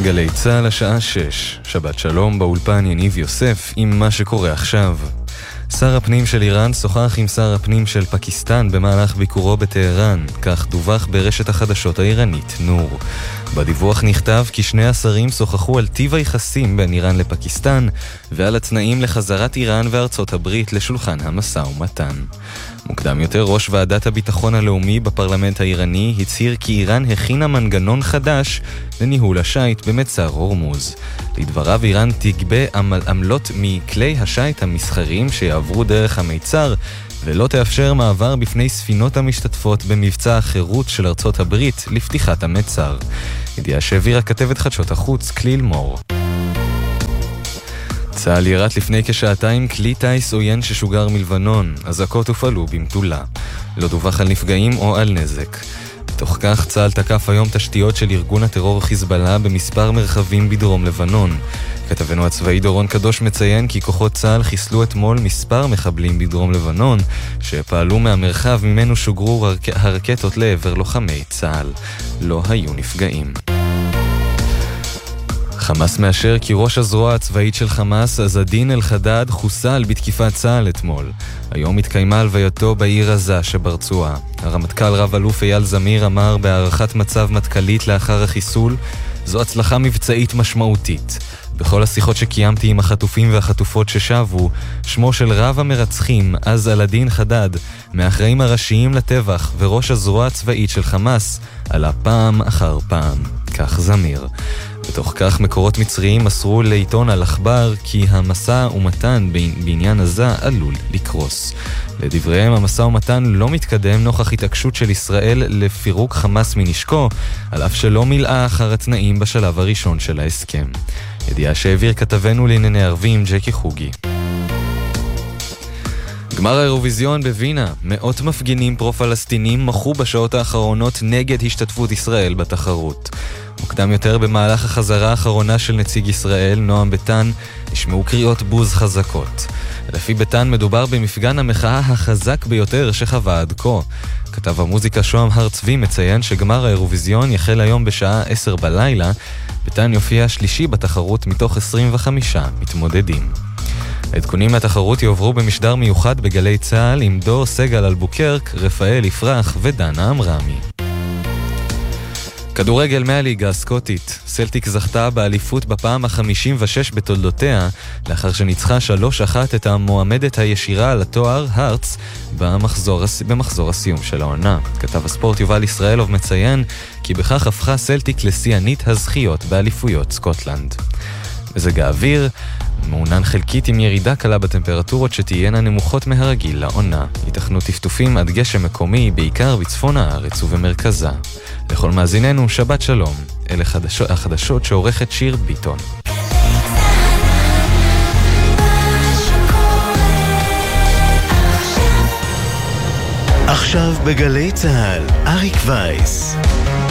גלי צהל השעה 6, שבת שלום, באולפן יניב יוסף עם מה שקורה עכשיו. שר הפנים של איראן שוחח עם שר הפנים של פקיסטן במהלך ביקורו בטהרן, כך דווח ברשת החדשות האיראנית נור. בדיווח נכתב כי שני השרים שוחחו על טיב היחסים בין איראן לפקיסטן ועל התנאים לחזרת איראן וארצות הברית לשולחן המשא ומתן. מוקדם יותר, ראש ועדת הביטחון הלאומי בפרלמנט האיראני הצהיר כי איראן הכינה מנגנון חדש לניהול השייט במצר הורמוז. לדבריו, איראן תגבה עמלות מכלי השייט המסחרים שיעברו דרך המצר ולא תאפשר מעבר בפני ספינות המשתתפות במבצע החירות של ארצות הברית לפתיחת המצר. ידיעה שהעבירה כתבת חדשות החוץ כליל מור. צה"ל ירט לפני כשעתיים כלי טייס עוין ששוגר מלבנון. אזעקות הופעלו במטולה. לא דווח על נפגעים או על נזק. בתוך כך צה"ל תקף היום תשתיות של ארגון הטרור חיזבאללה במספר מרחבים בדרום לבנון. כתבנו הצבאי דורון קדוש מציין כי כוחות צה"ל חיסלו אתמול מספר מחבלים בדרום לבנון שפעלו מהמרחב ממנו שוגרו הרקטות לעבר לוחמי צה"ל. לא היו נפגעים. חמאס מאשר כי ראש הזרוע הצבאית של חמאס, עז-א-דין אל-חדד, חוסל בתקיפת צה"ל אתמול. היום התקיימה הלווייתו בעיר עזה שברצועה. הרמטכ"ל רב-אלוף אייל זמיר אמר בהערכת מצב מטכ"לית לאחר החיסול, זו הצלחה מבצעית משמעותית. בכל השיחות שקיימתי עם החטופים והחטופות ששבו, שמו של רב המרצחים, עז-א-דין חדד, מהאחראים הראשיים לטבח וראש הזרוע הצבאית של חמאס, עלה פעם אחר פעם. כך זמיר. בתוך כך מקורות מצריים מסרו לעיתון אל-אחבר כי המשא ומתן בעניין עזה עלול לקרוס. לדבריהם, המשא ומתן לא מתקדם נוכח התעקשות של ישראל לפירוק חמאס מנשקו, על אף שלא מילאה אחר התנאים בשלב הראשון של ההסכם. ידיעה שהעביר כתבנו לענייני ערבים ג'קי חוגי. גמר האירוויזיון בווינה, מאות מפגינים פרו-פלסטינים מחו בשעות האחרונות נגד השתתפות ישראל בתחרות. מוקדם יותר, במהלך החזרה האחרונה של נציג ישראל, נועם ביטן, נשמעו קריאות בוז חזקות. לפי ביטן מדובר במפגן המחאה החזק ביותר שחווה עד כה. כתב המוזיקה שוהם הר צבי מציין שגמר האירוויזיון יחל היום בשעה 10 בלילה. ביטן יופיע שלישי בתחרות מתוך 25 מתמודדים. העדכונים מהתחרות יעברו במשדר מיוחד בגלי צהל עם דור סגל אלבוקרק, רפאל יפרח ודנה אמרמי. כדורגל מהליגה הסקוטית. סלטיק זכתה באליפות בפעם ה-56 בתולדותיה, לאחר שניצחה 3-1 את המועמדת הישירה לתואר הרץ במחזור הסיום של העונה. כתב הספורט יובל ישראלוב מציין כי בכך הפכה סלטיק לשיאנית הזכיות באליפויות סקוטלנד. מזג האוויר מעונן חלקית עם ירידה קלה בטמפרטורות שתהיינה נמוכות מהרגיל לעונה. ייתכנו טפטופים עד גשם מקומי, בעיקר בצפון הארץ ובמרכזה. לכל מאזיננו, שבת שלום. אלה החדשות שעורכת שיר ביטון. עכשיו בגלי צהל, אריק וייס.